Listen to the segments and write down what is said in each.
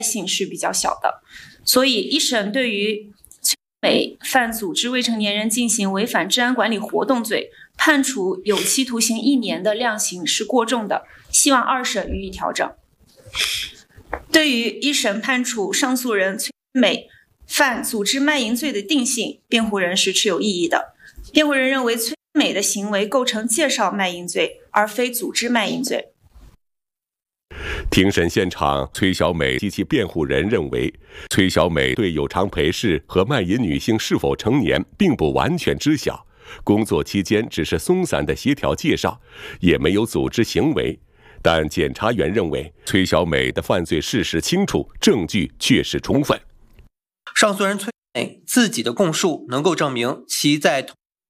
性是比较小的，所以一审对于崔美犯组织未成年人进行违反治安管理活动罪，判处有期徒刑1年的量刑是过重的，希望2审予以调整。对于一审判处上诉人崔美犯组织卖淫罪的定性，辩护人是持有异议的。辩护人认为崔美的行为构成介绍卖淫罪，而非组织卖淫罪。 庭审现场，崔小美及其辩护人认为，崔小美对有偿陪侍和卖淫女性是否成年并不完全知晓，工作期间只是松散的协调介绍，也没有组织行为。但检察院认为，崔小美的犯罪事实清楚，证据确实充分。 上诉人崔美自己的供述能够证明其在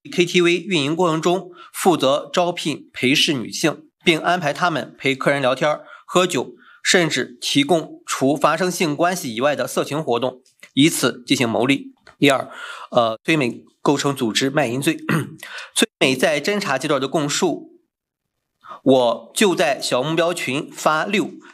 KTV 运营过程中负责招聘陪侍女性，并安排她们陪客人聊天、喝酒，甚至提供除发生性关系以外的色情活动，以此进行牟利。第二，崔美构成组织卖淫罪。崔美在侦查阶段的供述，我就在小目标群发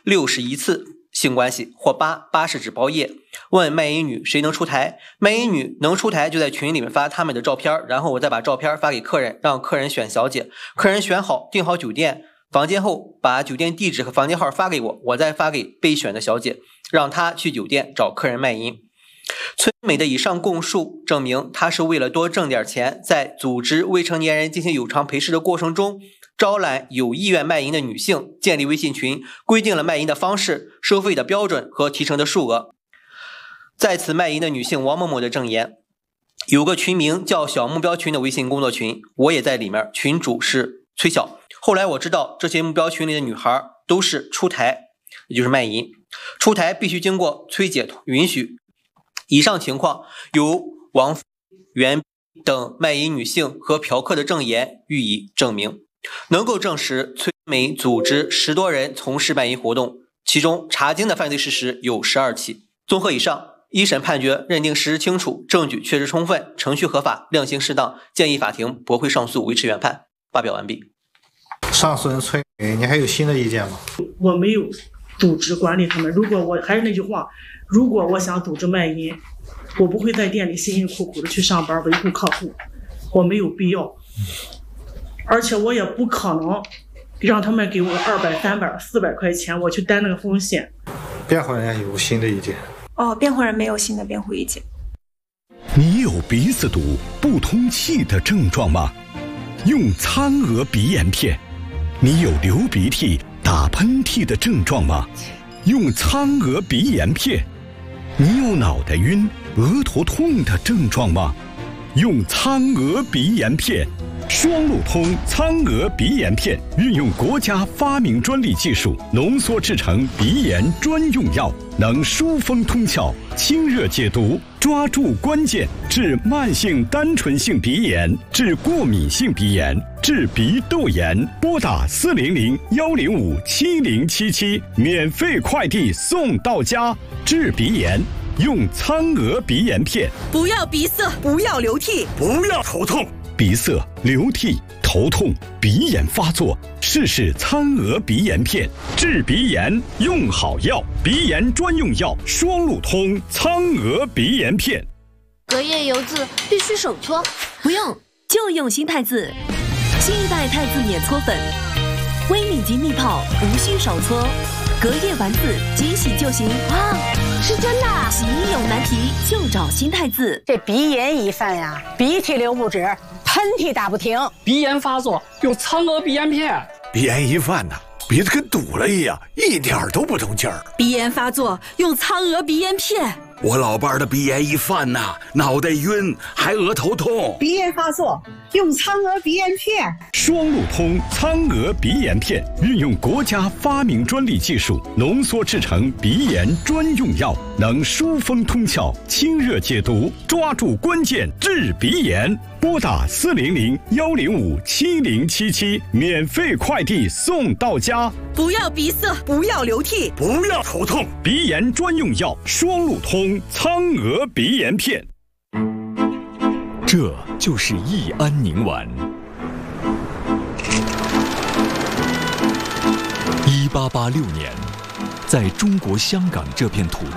61次性关系，或8是指包夜。问卖淫女谁能出台，卖淫女能出台就在群里面发他们的照片，然后我再把照片发给客人，让客人选小姐，客人选好订好酒店房间后，把酒店地址和房间号发给我，我再发给被选的小姐，让她去酒店找客人卖淫。崔美的以上供述证明，她是为了多挣点钱，在组织未成年人进行有偿陪侍的过程中，招揽有意愿卖淫的女性，建立微信群，规定了卖淫的方式、收费的标准和提成的数额。在此卖淫的女性王某某的证言，有个群名叫小目标群的微信工作群，我也在里面，群主是崔晓。后来我知道这些目标群里的女孩都是出台，也就是卖淫，出台必须经过崔姐允许。以上情况由王菲、袁等卖淫女性和嫖客的证言予以证明，能够证实崔美组织10多人从事卖淫活动，其中查经的犯罪事实有12起。综合以上，一审判决认定事实清楚，证据确实充分，程序合法，量刑适当，建议法庭驳回上诉，维持原判。发表完毕。 上诉人崔美，你还有新的意见吗？ 我没有组织管理他们。如果我还是那句话，如果我想组织卖淫，我不会在店里辛辛苦苦的去上班维护客户，我没有必要，而且我也不可能让他们给我200、300、400块钱，我去担那个风险。 辩护人有新的意见？ 辩护人没有新的辩护意见。 你有鼻子堵、不通气的症状吗？用苍娥鼻炎片。你有流鼻涕、打喷嚏的症状吗？用苍娥鼻炎片。你有脑袋晕、额头痛的症状吗？用苍娥鼻炎片。双路通苍娥鼻炎片运用国家发明专利技术浓缩制成鼻炎专用药，能疏风通窍、清热解毒，抓住关键，治慢性单纯性鼻炎，治过敏性鼻炎，治鼻窦炎。拨打400-105-7077，免费快递送到家。治鼻炎用苍娥鼻炎片。 不要鼻塞，不要流涕， 不要头痛。鼻塞、流涕、头痛、鼻炎发作，试苍娥鼻炎片，治鼻炎用好药，鼻炎专用药，双路通苍娥鼻炎片。 隔夜油渍必须手搓， 不用，就用新太子，新一代太子免搓粉，微米级蜜泡，无需手搓，隔夜丸子即洗就行。 哇，是真的！ 洗衣有难题就找新太子。 这鼻炎一犯呀，鼻涕流不止，喷嚏打不停， 鼻炎发作用苍娥鼻炎片。 鼻炎一犯呐，鼻子跟堵了一样，一点都不通气儿。 鼻炎发作用苍娥鼻炎片。 我老伴儿的鼻炎一犯呐，脑袋晕，还额头痛。 鼻炎发作用苍娥鼻炎片。 双路通苍娥鼻炎片运用国家发明专利技术浓缩制成鼻炎专用药，能疏风通窍、清热解毒，抓住关键，治鼻炎。拨打400-105-7077，免费快递送到家。 不要鼻塞，不要流涕， 不要头痛， 鼻炎专用药双路通苍娥鼻炎片。 这就是益安宁丸。1886年， 在中国香港这片土地。